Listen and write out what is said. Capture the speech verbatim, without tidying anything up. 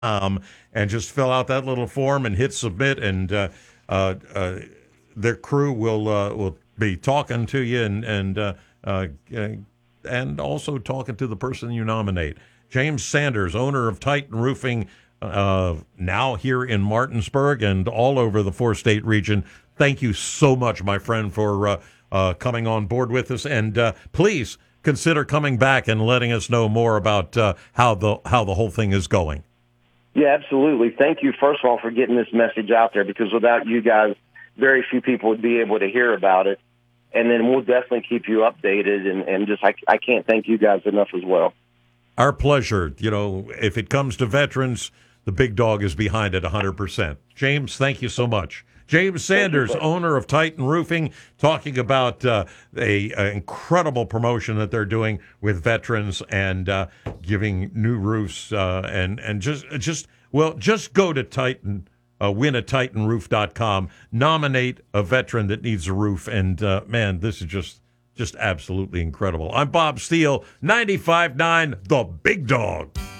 um, and just fill out that little form and hit submit, and uh, uh, uh, their crew will uh, will be talking to you and and uh, uh, and also talking to the person you nominate. James Sanders, owner of Titan Roofing, uh, now here in Martinsburg and all over the four-state region. Thank you so much, my friend, for uh, uh, coming on board with us, and uh, please consider coming back and letting us know more about uh, how the how the whole thing is going. Yeah, absolutely. Thank you, first of all, for getting this message out there, because without you guys, very few people would be able to hear about it. And then we'll definitely keep you updated. And, and just I, I can't thank you guys enough as well. Our pleasure. You know, if it comes to veterans, the big dog is behind it one hundred percent. James, thank you so much. James Sanders, owner of Titan Roofing, talking about uh, a, a incredible promotion that they're doing with veterans and uh, giving new roofs uh, and and just just well just go to Titan, uh, win at titan roof dot com, nominate a veteran that needs a roof, and uh, man, this is just just absolutely incredible. I'm Bob Steele, ninety-five point nine, The Big Dog.